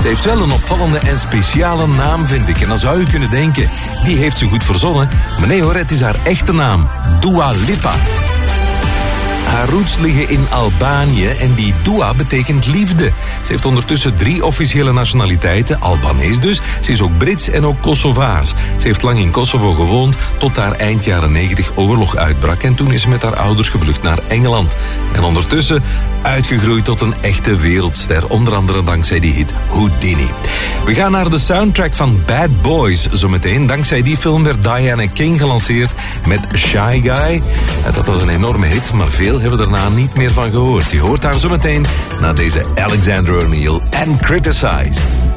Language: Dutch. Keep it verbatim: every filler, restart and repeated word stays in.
Ze heeft wel een opvallende en speciale naam, vind ik. En dan zou je kunnen denken, die heeft ze goed verzonnen. Maar nee hoor, het is haar echte naam. Dua Lipa. Haar roots liggen in Albanië en die Dua betekent liefde. Ze heeft ondertussen drie officiële nationaliteiten, Albanees dus. Ze is ook Brits en ook Kosovaars. Ze heeft lang in Kosovo gewoond tot daar eind jaren negentig oorlog uitbrak. En toen is ze met haar ouders gevlucht naar Engeland. En ondertussen uitgegroeid tot een echte wereldster. Onder andere dankzij die hit Houdini. We gaan naar de soundtrack van Bad Boys zometeen. Dankzij die film werd Diana King gelanceerd met Shy Guy. Dat was een enorme hit, maar veel hebben we daarna niet meer van gehoord. Je hoort haar zometeen na deze Alexander O'Neal en Criticize.